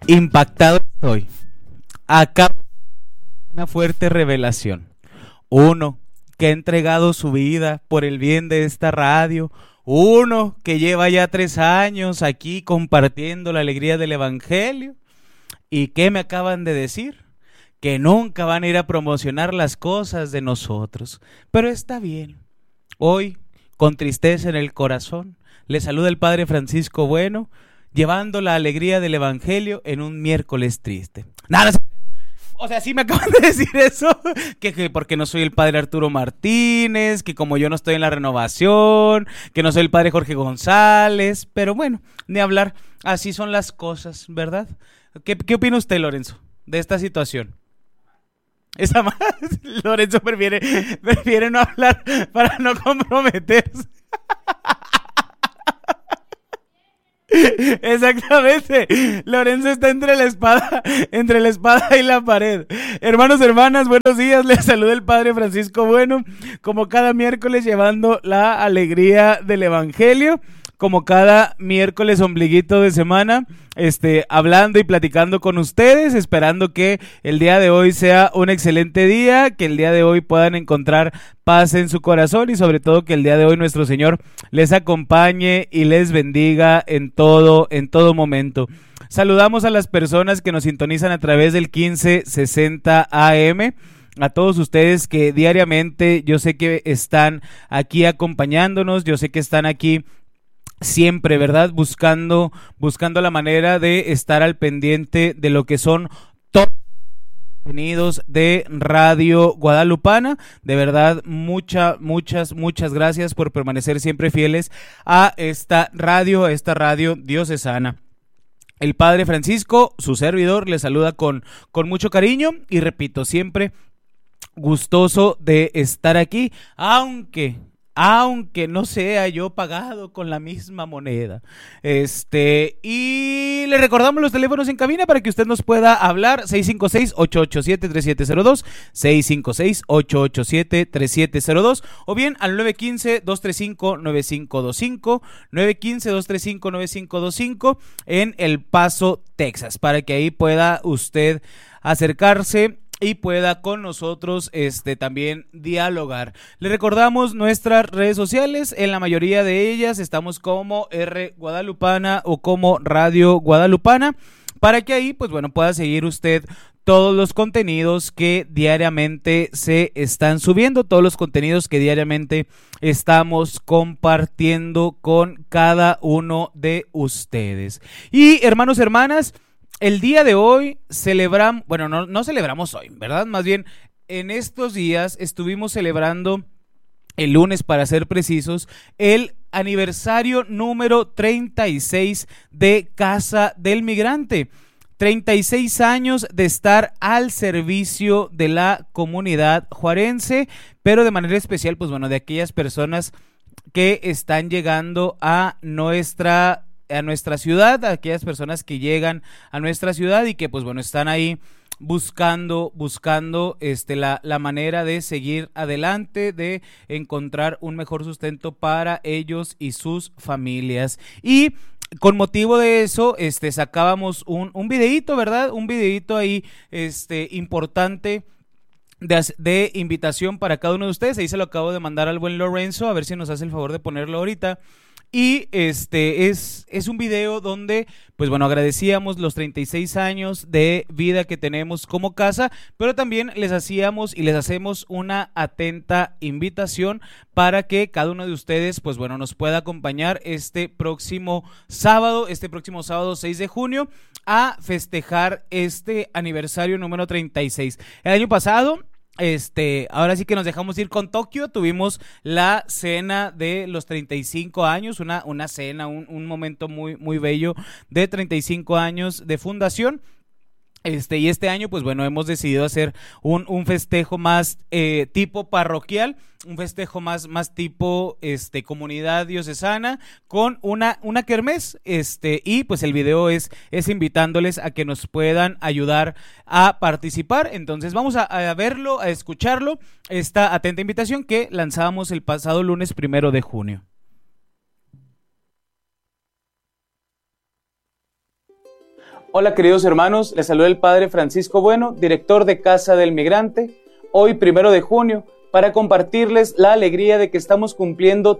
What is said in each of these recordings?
Impactado estoy. Acabo de una fuerte revelación. Uno que ha entregado su vida por el bien de esta radio. Uno que lleva ya 3 años aquí compartiendo la alegría del evangelio. ¿Y qué me acaban de decir? Que nunca van a ir a promocionar las cosas de nosotros. Pero está bien. Hoy, con tristeza en el corazón, le saluda el Padre Francisco Bueno, llevando la alegría del evangelio en un miércoles triste. Nada, o sea, sí me acaban de decir eso, que porque no soy el Padre Arturo Martínez, que como yo no estoy en la renovación, que no soy el Padre Jorge González, pero bueno, ni hablar, así son las cosas, ¿verdad? ¿Qué opina usted, Lorenzo, de esta situación? Esa más, Lorenzo prefiere no hablar para no comprometerse. Exactamente, Lorenzo está entre la espada y la pared. Hermanos, hermanas, buenos días, les saluda el Padre Francisco Bueno, como cada miércoles llevando la alegría del evangelio, como cada miércoles ombliguito de semana, hablando y platicando con ustedes, esperando que el día de hoy sea un excelente día, que el día de hoy puedan encontrar paz en su corazón y sobre todo que el día de hoy nuestro Señor les acompañe y les bendiga en todo momento. Saludamos a las personas que nos sintonizan a través del 1560 AM. A todos ustedes que diariamente yo sé que están aquí acompañándonos, yo sé que están aquí siempre, ¿verdad? Buscando la manera de estar al pendiente de lo que son todos los contenidos de Radio Guadalupana. De verdad, muchas gracias por permanecer siempre fieles a esta radio diocesana. El Padre Francisco, su servidor, le saluda con mucho cariño y repito, siempre gustoso de estar aquí, aunque no sea yo pagado con la misma moneda. Y le recordamos los teléfonos en cabina para que usted nos pueda hablar: 656-887-3702, 656-887-3702, o bien al 915-235-9525, 915-235-9525 en El Paso, Texas, para que ahí pueda usted acercarse y pueda con nosotros también dialogar. Le recordamos nuestras redes sociales, en la mayoría de ellas estamos como R Guadalupana o como Radio Guadalupana, para que ahí pues bueno pueda seguir usted todos los contenidos que diariamente se están subiendo, todos los contenidos que diariamente estamos compartiendo con cada uno de ustedes. Y hermanos, hermanas, el día de hoy celebramos, bueno, no celebramos hoy, ¿verdad? Más bien, en estos días estuvimos celebrando, el lunes para ser precisos, el aniversario número 36 de Casa del Migrante. 36 años de estar al servicio de la comunidad juarense, pero de manera especial, pues bueno, de aquellas personas que están llegando a nuestra ciudad, a aquellas personas que llegan a nuestra ciudad y que pues bueno están ahí buscando la manera de seguir adelante, de encontrar un mejor sustento para ellos y sus familias. Y con motivo de eso, sacábamos un videíto, ¿verdad? Un videíto ahí, importante de invitación para cada uno de ustedes. Ahí se lo acabo de mandar al buen Lorenzo, a ver si nos hace el favor de ponerlo ahorita. Y es un video donde, pues bueno, agradecíamos los 36 años de vida que tenemos como casa, pero también les hacíamos y les hacemos una atenta invitación para que cada uno de ustedes, pues bueno, nos pueda acompañar este próximo sábado 6 de junio, a festejar este aniversario número 36. El año pasado, ahora sí que nos dejamos ir con Tokio, tuvimos la cena de los 35 años, una cena, un momento muy, muy bello de 35 años de fundación. Y este año, pues bueno, hemos decidido hacer un festejo más tipo parroquial, un festejo más tipo comunidad diocesana, con una kermés, y pues el video es invitándoles a que nos puedan ayudar a participar. Entonces vamos a verlo, a escucharlo, esta atenta invitación que lanzábamos el pasado lunes 1 de junio. Hola queridos hermanos, les saluda el Padre Francisco Bueno, director de Casa del Migrante, hoy 1 de junio, para compartirles la alegría de que estamos cumpliendo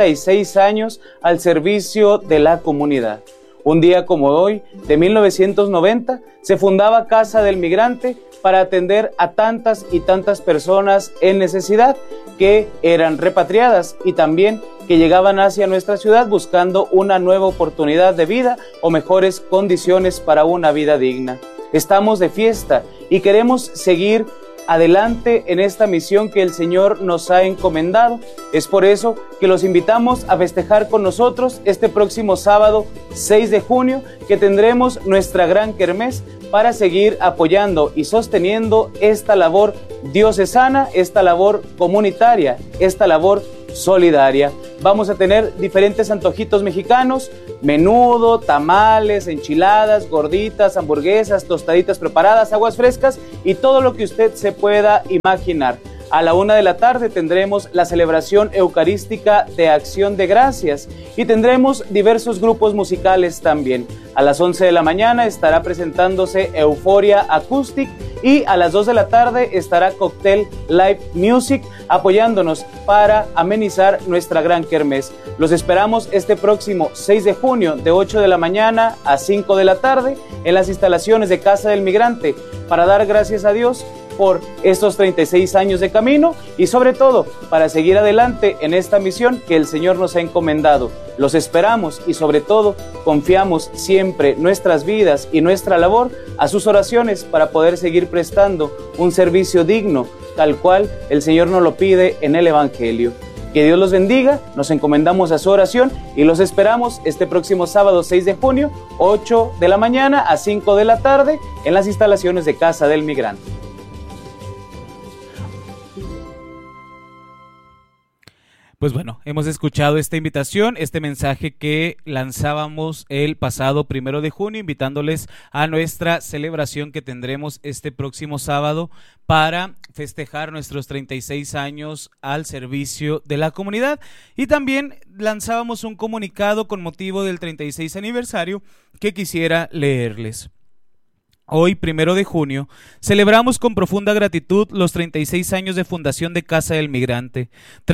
36 años al servicio de la comunidad. Un día como hoy, de 1990, se fundaba Casa del Migrante para atender a tantas y tantas personas en necesidad que eran repatriadas y también que llegaban hacia nuestra ciudad buscando una nueva oportunidad de vida o mejores condiciones para una vida digna. Estamos de fiesta y queremos seguir adelante en esta misión que el Señor nos ha encomendado. Es por eso que los invitamos a festejar con nosotros este próximo sábado 6 de junio, que tendremos nuestra gran kermés para seguir apoyando y sosteniendo esta labor diocesana, esta labor comunitaria, esta labor solidaria. Vamos a tener diferentes antojitos mexicanos: menudo, tamales, enchiladas, gorditas, hamburguesas, tostaditas preparadas, aguas frescas y todo lo que usted se pueda imaginar. A la 1 de la tarde tendremos la celebración eucarística de Acción de Gracias y tendremos diversos grupos musicales también. A las 11 de la mañana estará presentándose Euforia Acoustic y a las 2 de la tarde estará Cocktail Live Music apoyándonos para amenizar nuestra gran kermés. Los esperamos este próximo 6 de junio de 8 de la mañana a 5 de la tarde en las instalaciones de Casa del Migrante para dar gracias a Dios por estos 36 años de camino y sobre todo para seguir adelante en esta misión que el Señor nos ha encomendado. Los esperamos y sobre todo confiamos siempre nuestras vidas y nuestra labor a sus oraciones para poder seguir prestando un servicio digno, tal cual el Señor nos lo pide en el Evangelio. Que Dios los bendiga, nos encomendamos a su oración y los esperamos este próximo sábado 6 de junio, 8 de la mañana a 5 de la tarde en las instalaciones de Casa del Migrante. Pues bueno, hemos escuchado esta invitación, este mensaje que lanzábamos el pasado 1 de junio, invitándoles a nuestra celebración que tendremos este próximo sábado para festejar nuestros 36 años al servicio de la comunidad. Y también lanzábamos un comunicado con motivo del 36 aniversario que quisiera leerles. Hoy, 1 de junio, celebramos con profunda gratitud los 36 años de fundación de Casa del Migrante.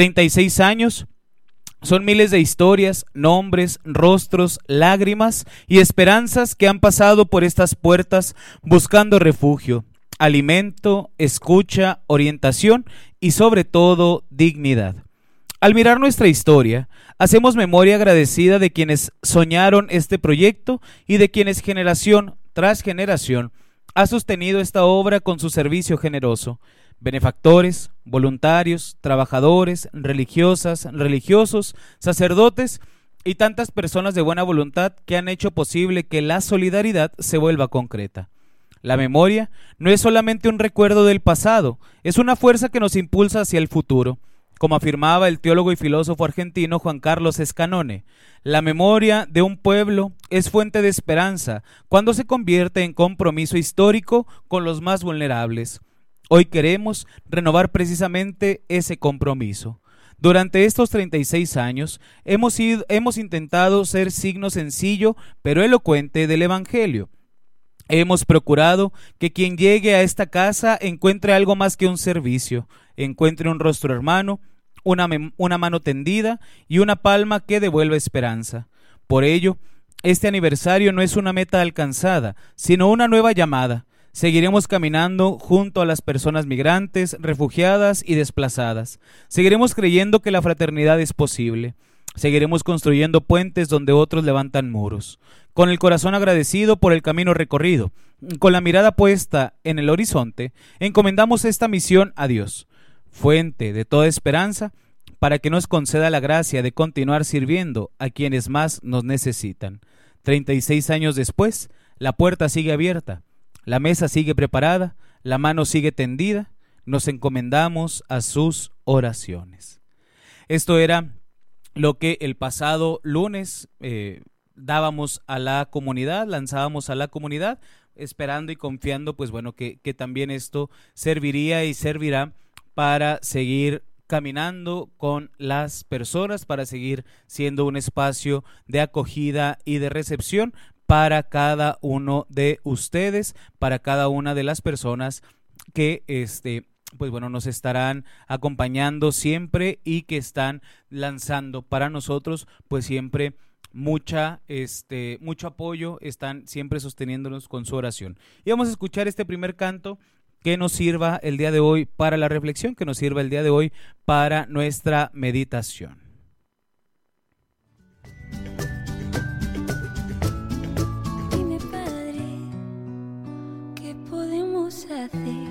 36 años son miles de historias, nombres, rostros, lágrimas y esperanzas que han pasado por estas puertas buscando refugio, alimento, escucha, orientación y sobre todo dignidad. Al mirar nuestra historia, hacemos memoria agradecida de quienes soñaron este proyecto y de quienes generación tras generación ha sostenido esta obra con su servicio generoso. Benefactores, voluntarios, trabajadores, religiosas, religiosos, sacerdotes y tantas personas de buena voluntad que han hecho posible que la solidaridad se vuelva concreta. La memoria no es solamente un recuerdo del pasado, es una fuerza que nos impulsa hacia el futuro. Como afirmaba el teólogo y filósofo argentino Juan Carlos Escanone, la memoria de un pueblo es fuente de esperanza cuando se convierte en compromiso histórico con los más vulnerables. Hoy queremos renovar precisamente ese compromiso. Durante estos 36 años hemos intentado ser signo sencillo pero elocuente del Evangelio. Hemos procurado que quien llegue a esta casa encuentre algo más que un servicio, encuentre un rostro hermano, una mano tendida y una palma que devuelva esperanza. Por ello, este aniversario no es una meta alcanzada, sino una nueva llamada. Seguiremos caminando junto a las personas migrantes, refugiadas y desplazadas. Seguiremos creyendo que la fraternidad es posible. Seguiremos construyendo puentes donde otros levantan muros. Con el corazón agradecido por el camino recorrido, con la mirada puesta en el horizonte, encomendamos esta misión a Dios, fuente de toda esperanza, para que nos conceda la gracia de continuar sirviendo a quienes más nos necesitan. 36 años después, la puerta sigue abierta, la mesa sigue preparada, la mano sigue tendida, nos encomendamos a sus oraciones. Esto era lo que el pasado lunes dábamos a la comunidad, lanzábamos a la comunidad, esperando y confiando, pues bueno, que también esto serviría y servirá para seguir caminando con las personas, para seguir siendo un espacio de acogida y de recepción para cada uno de ustedes, para cada una de las personas que pues bueno, nos estarán acompañando siempre y que están lanzando para nosotros pues siempre mucho apoyo, están siempre sosteniéndonos con su oración. Y vamos a escuchar este primer canto que nos sirva el día de hoy para la reflexión, que nos sirva el día de hoy para nuestra meditación. Dime, Padre, ¿qué podemos hacer